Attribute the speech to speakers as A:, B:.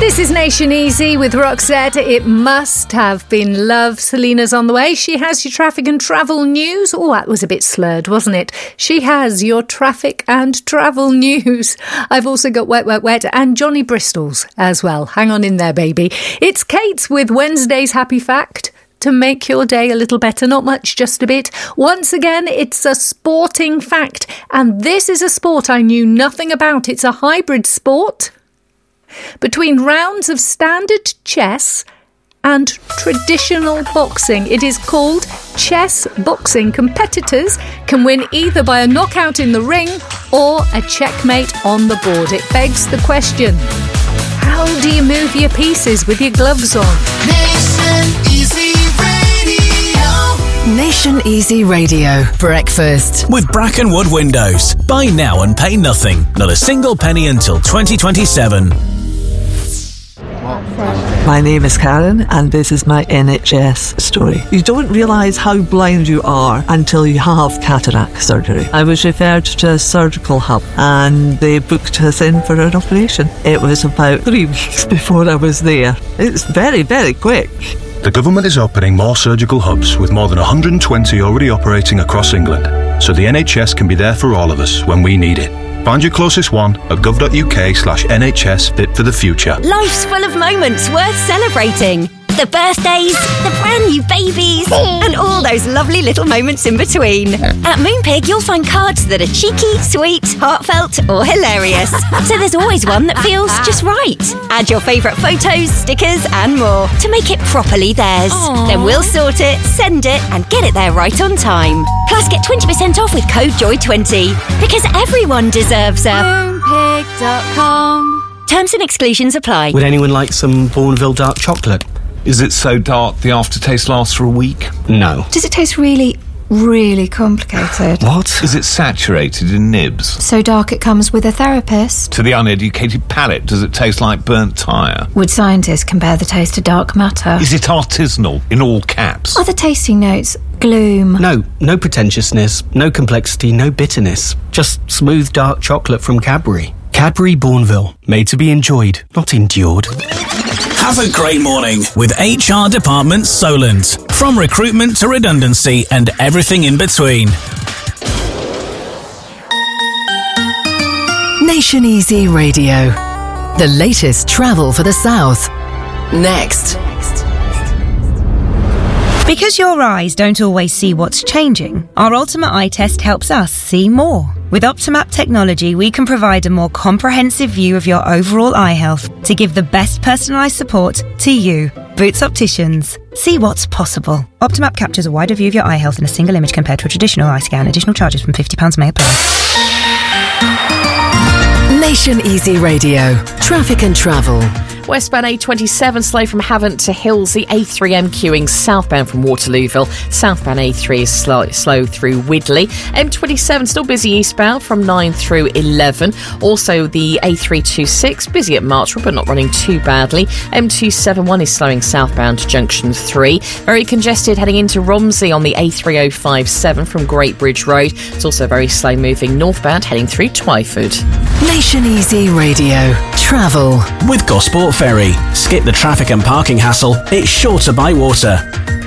A: This is Nation Easy with Roxette. It must have been love. Selena's on the way. She has your traffic and travel news. Oh, that was a bit slurred, wasn't it? She has your traffic and travel news. I've also got Wet, Wet, Wet and Johnny Bristol's as well. Hang on in there, baby. It's Kate with Wednesday's Happy Fact. To make your day a little better, not much, just a bit. Once again, it's a sporting fact. And this is a sport I knew nothing about. It's a hybrid sport between rounds of standard chess and traditional boxing. It is called chess boxing. Competitors can win either by a knockout in the ring or a checkmate on the board. It begs the question, how do you move your pieces with your gloves on?
B: Nation Easy Radio.
C: Nation Easy Radio. Breakfast.
D: With Brackenwood Windows. Buy now and pay nothing. Not a single penny until 2027.
E: My name is Karen and this is my NHS story. You don't realise how blind you are until you have cataract surgery. I was referred to a surgical hub and they booked us in for an operation. It was about 3 weeks before I was there. It's very, very quick.
F: The government is opening more surgical hubs with more than 120 already operating across England, so the NHS can be there for all of us when we need it. Find your closest one at gov.uk/NHS Fit for the Future.
G: Life's full of moments worth celebrating. The birthdays, the brand new babies, and all those lovely little moments in between. At Moonpig, you'll find cards that are cheeky, sweet, heartfelt, or hilarious. So there's always one that feels just right. Add your favourite photos, stickers, and more to make it properly theirs. Aww. Then we'll sort it, send it, and get it there right on time. Plus, get 20% off with code JOY20. Because everyone deserves a Moonpig.com. Terms and exclusions apply.
H: Would anyone like some Bourneville dark chocolate?
I: Is it so dark the aftertaste lasts for a week?
H: No.
J: Does it taste really, really complicated?
H: What?
I: Is it saturated in nibs?
J: So dark it comes with a therapist?
I: To the uneducated palate, does it taste like burnt tyre?
J: Would scientists compare the taste to dark matter?
I: Is it artisanal, in all caps?
J: Are the tasting notes gloom?
H: No pretentiousness, no complexity, no bitterness. Just smooth dark chocolate from Cadbury. Cadbury Bourneville, made to be enjoyed, not endured.
D: Have a great morning with HR Department Solent. From recruitment to redundancy and everything in between.
C: Nation Easy Radio. The latest travel for the South. Next.
K: Because your eyes don't always see what's changing, our Ultimate Eye Test helps us see more. With Optimap technology, we can provide a more comprehensive view of your overall eye health to give the best personalised support to you. Boots Opticians. See what's possible. Optimap captures a wider view of your eye health in a single image compared to a traditional eye scan. Additional charges from £50 may apply.
C: Nation Easy Radio. Traffic and travel.
L: Westbound A27 slow from Havant to Hillsey. A3M queuing southbound from Waterlooville. Southbound A3 is slow through Widley. M27 still busy eastbound from 9 through 11. Also the A326 busy at Marchwood but not running too badly. M271 is slowing southbound to Junction 3. Very congested heading into Romsey on the A3057 from Great Bridge Road. It's also very slow moving northbound heading through Twyford.
C: Nation Easy Radio. Travel.
D: With Gosport Ferry. Skip the traffic and parking hassle. It's shorter by water.